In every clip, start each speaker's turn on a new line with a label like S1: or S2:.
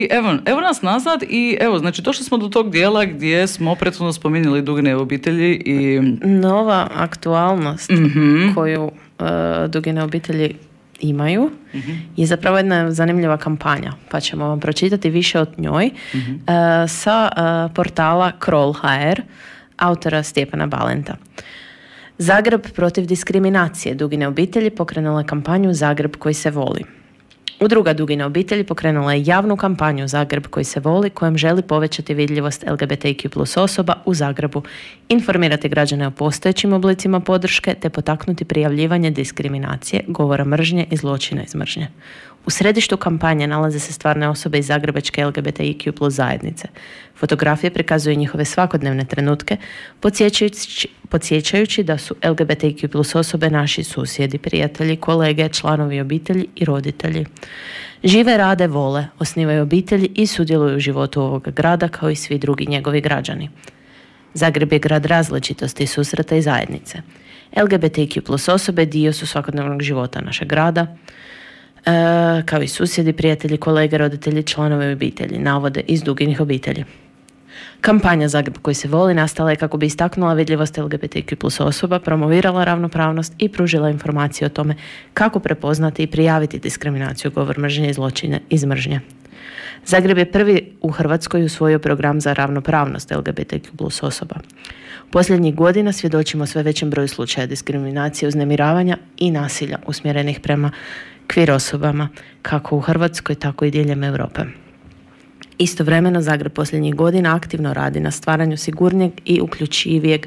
S1: I evo nas nazad i evo, znači došli smo do tog dijela gdje smo prethodno spominjali Dugine obitelji i...
S2: Nova aktualnost koju Dugine obitelji imaju je zapravo jedna zanimljiva kampanja, pa ćemo vam pročitati više o njoj sa portala Kroll.hr autora Stjepana Balenta. Zagreb protiv diskriminacije. Dugine obitelji pokrenula je kampanju Zagreb koji se voli. Udruga Dugine obitelji pokrenula je javnu kampanju Zagreb koji se voli, kojom želi povećati vidljivost LGBTQ+ osoba u Zagrebu, informirati građane o postojećim oblicima podrške te potaknuti prijavljivanje diskriminacije, govora mržnje i zločina iz mržnje. U središtu kampanje nalaze se stvarne osobe iz zagrebačke LGBTQ+ zajednice. Fotografije prikazuju njihove svakodnevne trenutke, podsjećajući da su LGBTQ+ osobe naši susjedi, prijatelji, kolege, članovi obitelji i roditelji. Žive, rade, vole, osnivaju obitelji i sudjeluju u životu ovoga grada kao i svi drugi njegovi građani. Zagreb je grad različitosti, susreta i zajednice. LGBTQ+ osobe dio su svakodnevnog života našeg grada, kao i susjedi, prijatelji, kolege, roditelji, članovi obitelji, navode iz Duginih obitelji. Kampanja Zagreb koji se voli nastala je kako bi istaknula vidljivost LGBTQ+ osoba, promovirala ravnopravnost i pružila informacije o tome kako prepoznati i prijaviti diskriminaciju, govor mržnje i zločine iz mržnje. Zagreb je prvi u Hrvatskoj usvojio program za ravnopravnost LGBTQ+ osoba. Posljednjih godina svjedočimo sve većem broju slučaja diskriminacije, uznemiravanja i nasilja usmjerenih prema queer osobama, kako u Hrvatskoj, tako i diljem Europe. Istovremeno, Zagreb posljednjih godina aktivno radi na stvaranju sigurnijeg i uključivijeg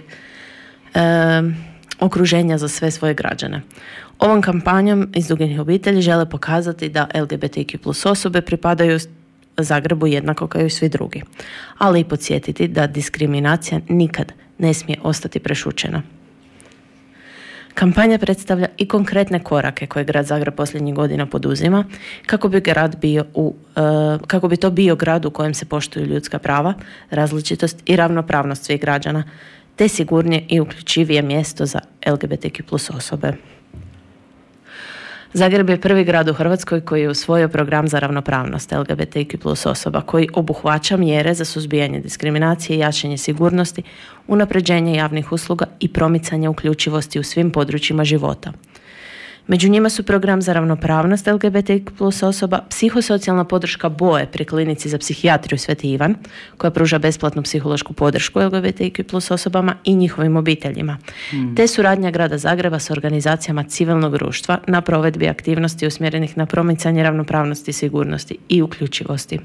S2: okruženja za sve svoje građane. Ovom kampanjom iz Duginih obitelji žele pokazati da LGBTQ+ osobe pripadaju Zagrebu jednako kao i svi drugi, ali i podsjetiti da diskriminacija nikad ne smije ostati prešućena. Kampanja predstavlja i konkretne korake koje grad Zagreb posljednjih godina poduzima kako bi to bio grad u kojem se poštuju ljudska prava, različitost i ravnopravnost svih građana, te sigurnije i uključivije mjesto za LGBTQ+ osobe. Zagreb je prvi grad u Hrvatskoj koji je usvojio program za ravnopravnost LGBTQ+ osoba koji obuhvaća mjere za suzbijanje diskriminacije, jačanje sigurnosti, unapređenje javnih usluga i promicanje uključivosti u svim područjima života. Među njima su program za ravnopravnost LGBTQ+ osoba, psihosocijalna podrška BOE pri klinici za psihijatriju Sveti Ivan, koja pruža besplatnu psihološku podršku LGBTQ+ osobama i njihovim obiteljima, te suradnja grada Zagreba s organizacijama civilnog društva na provedbi aktivnosti usmjerenih na promicanje ravnopravnosti, sigurnosti i uključivosti.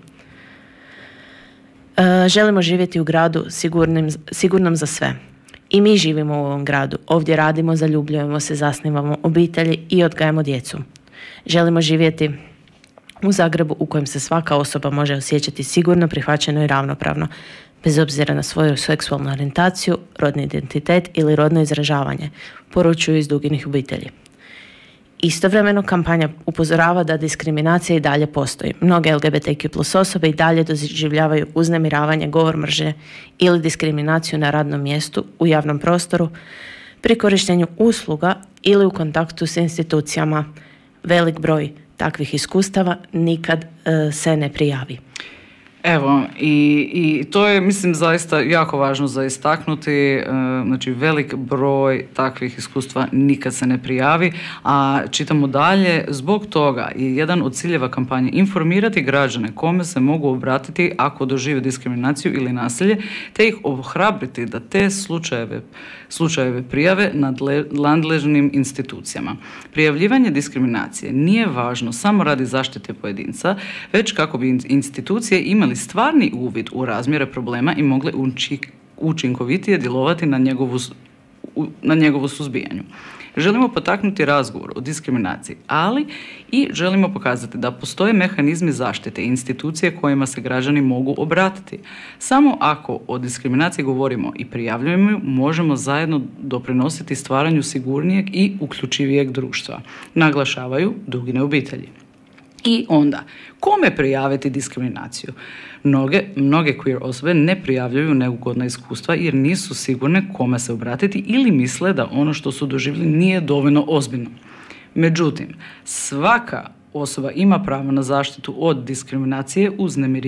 S2: Želimo živjeti u gradu sigurnom za sve. I mi živimo u ovom gradu. Ovdje radimo, zaljubljujemo se, zasnivamo obitelji i odgajamo djecu. Želimo živjeti u Zagrebu u kojem se svaka osoba može osjećati sigurno, prihvaćeno i ravnopravno, bez obzira na svoju seksualnu orijentaciju, rodni identitet ili rodno izražavanje, poručuju iz Duginih obitelji. Istovremeno, kampanja upozorava da diskriminacija i dalje postoji. Mnoge LGBTQ+ osobe i dalje doživljavaju uznemiravanje, govor mržnje ili diskriminaciju na radnom mjestu, u javnom prostoru, pri korištenju usluga ili u kontaktu s institucijama. Velik broj takvih iskustava nikad se ne prijavi.
S1: Evo, i to je, mislim, zaista jako važno za istaknuti. Znači, velik broj takvih iskustva nikad se ne prijavi, a čitamo dalje. Zbog toga je jedan od ciljeva kampanje informirati građane kome se mogu obratiti ako dožive diskriminaciju ili nasilje, te ih ohrabriti da te slučajeve prijave nadležnim institucijama. Prijavljivanje diskriminacije nije važno samo radi zaštite pojedinca, već kako bi institucije imali stvarni uvid u razmjere problema i mogle učinkovitije djelovati na njegovu suzbijanju. Želimo potaknuti razgovor o diskriminaciji, ali i želimo pokazati da postoje mehanizmi zaštite i institucije kojima se građani mogu obratiti. Samo ako o diskriminaciji govorimo i prijavljujemo ju, možemo zajedno doprinositi stvaranju sigurnijeg i uključivijeg društva, naglašavaju Dugine obitelji. I onda, kome prijaviti diskriminaciju? Mnoge queer osobe ne prijavljuju neugodna iskustva jer nisu sigurne kome se obratiti ili misle da ono što su doživjeli nije dovoljno ozbiljno. Međutim, svaka osoba ima pravo na zaštitu od diskriminacije, uznemiravanja